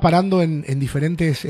parando en diferentes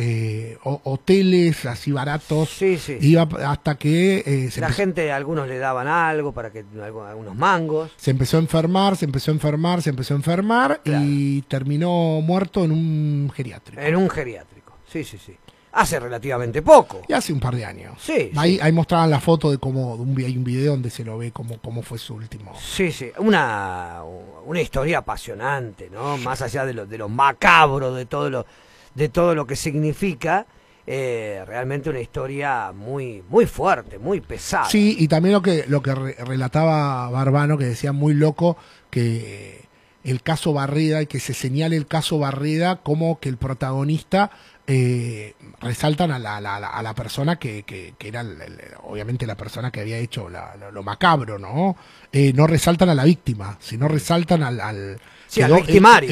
hoteles así baratos. Sí, sí. Iba hasta que La gente, algunos le daban algo para que algunos mangos. se empezó a enfermar, se empezó a enfermar, se empezó a enfermar, Claro. y terminó muerto en un geriátrico. En un geriátrico. Sí, sí, sí. Hace relativamente poco. Y hace un par de años. Sí, Ahí, sí. ahí mostraban la foto de cómo hay un video donde se lo ve cómo fue su último. Sí, sí, una historia apasionante, ¿no? Más allá de lo macabro de todo lo que significa, realmente una historia muy muy fuerte, muy pesada. Sí, y también lo que relataba Barbano, que decía muy loco que el caso Barreda, y que se señale el caso Barreda como que el protagonista resaltan a la persona que era obviamente la persona que había hecho lo macabro, ¿no? No resaltan a la víctima, sino resaltan Sí, al victimario.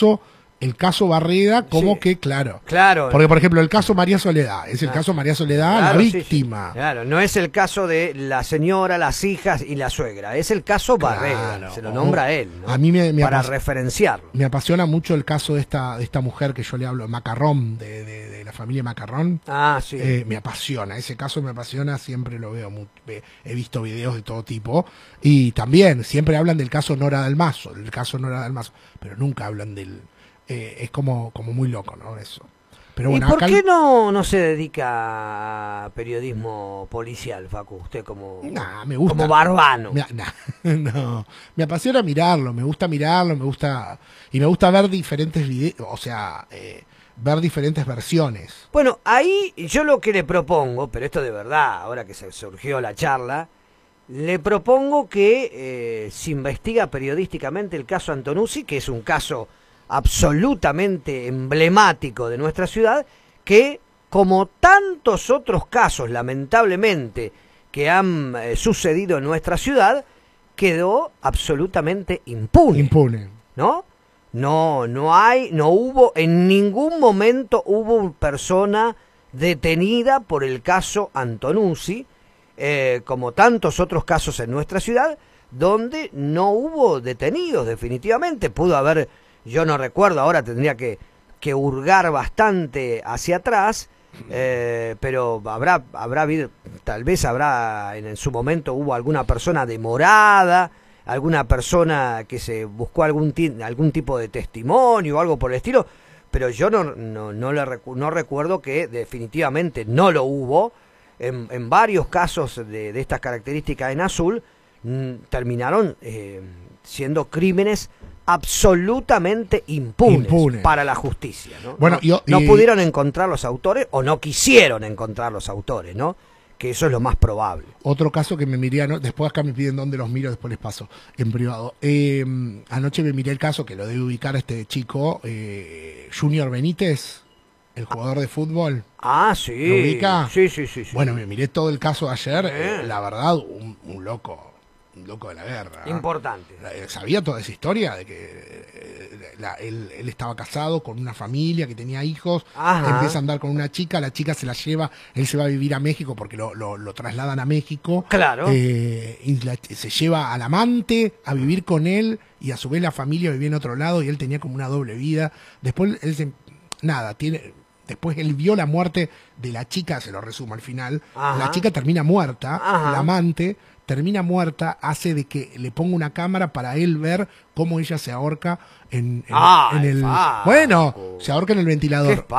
el caso Barreda como Sí. que, claro. Claro. Porque, por ejemplo, el caso María Soledad, es el caso María Soledad, Claro, la sí, sí. víctima. Claro, no es el caso de la señora, las hijas y la suegra, es el caso Barreda, Claro. se lo nombra a él, ¿no? A mí me para referenciarlo. Me apasiona mucho el caso de esta mujer que yo le hablo, Macarrón, de la familia Macarrón. Ah, sí. Me apasiona, ese caso me apasiona, siempre lo veo, he visto videos de todo tipo, y también siempre hablan del caso Nora Dalmazo, pero nunca hablan es como muy loco, ¿no? Eso. Pero bueno, ¿Y por acá qué no se dedica a periodismo policial, Facu? Usted me gusta. como Barbano. No, me apasiona mirarlo, me gusta y me gusta ver diferentes videos, o sea, ver diferentes versiones. Bueno, ahí yo lo que le propongo, pero esto de verdad, ahora que se surgió la charla, le propongo que se investiga periodísticamente el caso Antonuzzi, que es un caso absolutamente emblemático de nuestra ciudad, que como tantos otros casos, lamentablemente, que han sucedido en nuestra ciudad, quedó absolutamente impune. ¿No? No hubo, en ningún momento hubo persona detenida por el caso Antonuzzi, como tantos otros casos en nuestra ciudad, donde no hubo detenidos definitivamente. Pudo haber, yo no recuerdo, ahora tendría que hurgar bastante hacia atrás, pero habrá habido, tal vez en su momento hubo alguna persona demorada, alguna persona que se buscó algún tipo de testimonio o algo por el estilo, pero yo no recuerdo que definitivamente no lo hubo. En varios casos de estas características en azul terminaron siendo crímenes absolutamente impunes para la justicia, ¿no? Bueno, no pudieron encontrar los autores o no quisieron encontrar los autores, ¿no? Que eso es lo más probable. Otro caso que me miré, después acá me piden dónde los miro, después les paso en privado. Anoche me miré el caso, que lo debe ubicar este chico, Junior Benítez, el jugador de fútbol. Ah, sí. ¿Lo ubica? Sí. Bueno, me miré todo el caso de ayer, la verdad, un loco de la guerra. Importante. Sabía toda esa historia de que él estaba casado con una familia que tenía hijos. Ajá. Empieza a andar con una chica, la chica se la lleva, él se va a vivir a México porque lo trasladan a México. Claro. Y se lleva al amante a vivir con él, y a su vez la familia vivía en otro lado, y él tenía como una doble vida. Después después él vio la muerte de la chica, se lo resumo al final. Ajá. La chica termina muerta, Ajá. el amante termina muerta, hace de que le ponga una cámara para él ver cómo ella se ahorca en el... Facu. Bueno, se ahorca en el ventilador.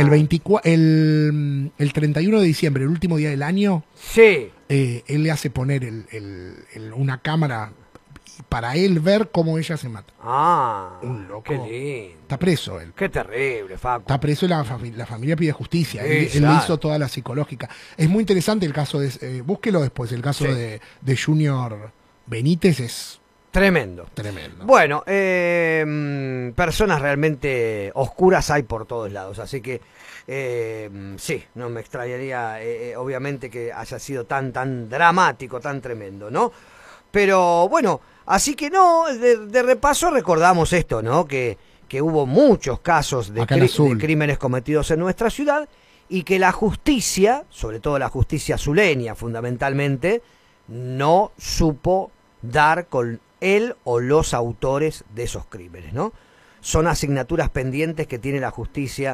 El 31 de diciembre, el último día del año, sí. Él le hace poner una cámara para él ver cómo ella se mata. Un loco. Qué lindo. Está preso él. Qué terrible, Facu. Está preso y la familia pide justicia. Él claro. le hizo toda la psicológica. Es muy interesante el caso búsquelo después, el caso de Junior Benítez es tremendo. Bueno, personas realmente oscuras hay por todos lados, así que sí, no me extrañaría obviamente que haya sido tan dramático, tan tremendo, ¿no? Pero bueno, así que de repaso recordamos esto, ¿no? Que hubo muchos casos de crímenes cometidos en nuestra ciudad, y que la justicia, sobre todo la justicia azuleña fundamentalmente, no supo dar con él o los autores de esos crímenes, ¿no? Son asignaturas pendientes que tiene la justicia